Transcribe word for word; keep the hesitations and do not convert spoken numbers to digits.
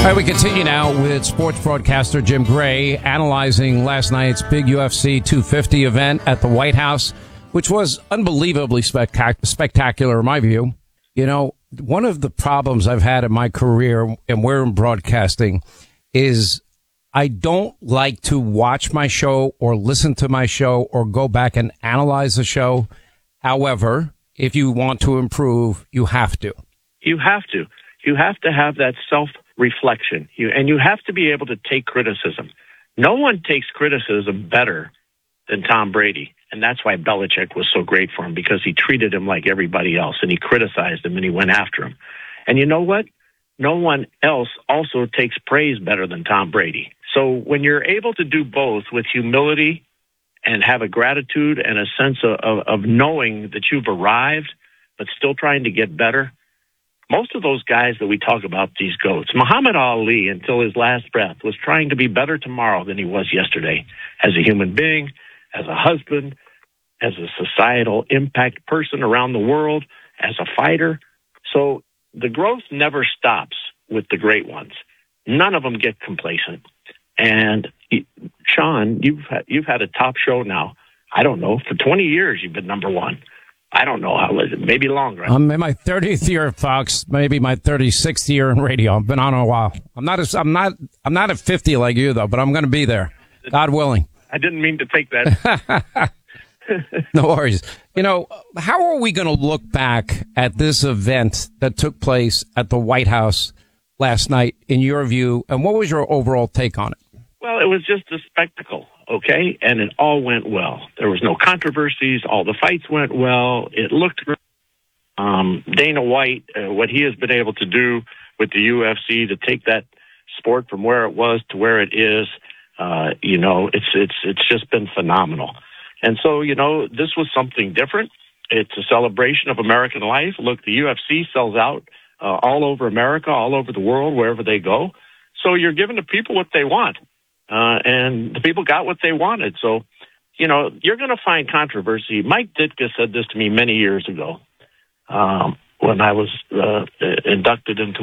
All right, we continue now with sports broadcaster Jim Gray analyzing last night's big U F C two fifty event at the White House, which was unbelievably spectac- spectacular in my view. You know, one of the problems I've had in my career, and we're in broadcasting, is I don't like to watch my show or listen to my show or go back and analyze the show. However, if you want to improve, you have to. You have to. You have to have that self-reflection, you, and you have to be able to take criticism. No one takes criticism better than Tom Brady, and that's why Belichick was so great for him, because he treated him like everybody else, and he criticized him, and he went after him. And you know what? No one else also takes praise better than Tom Brady. So when you're able to do both with humility and have a gratitude and a sense of, of, of knowing that you've arrived, but still trying to get better, most of those guys that we talk about, these GOATs, Muhammad Ali, until his last breath, was trying to be better tomorrow than he was yesterday, as a human being, as a husband, as a societal impact person around the world, as a fighter. So the growth never stops with the great ones. None of them get complacent. And Sean, you've had, you've had a top show now. I don't know, for twenty years you've been number one. I don't know how is it, maybe longer. I'm in my thirtieth year at Fox, maybe my thirty-sixth year in radio. I've been on a while. I'm not, a, I'm not, I'm not at fifty like you though, but I'm going to be there, God willing. I didn't mean to take that. No worries. You know, how are we going to look back at this event that took place at the White House last night, in your view, and what was your overall take on it? Well, it was just a spectacle, okay? And it all went well. There was no controversies. All the fights went well. It looked great. Um, Dana White, uh, what he has been able to do with the U F C to take that sport from where it was to where it is, uh, you know, it's it's it's just been phenomenal. And so, you know, this was something different. It's a celebration of American life. Look, the U F C sells out uh, all over America, all over the world, wherever they go. So you're giving the people what they want. Uh, and the people got what they wanted. So, you know, you're going to find controversy. Mike Ditka said this to me many years ago um, when I was uh, inducted into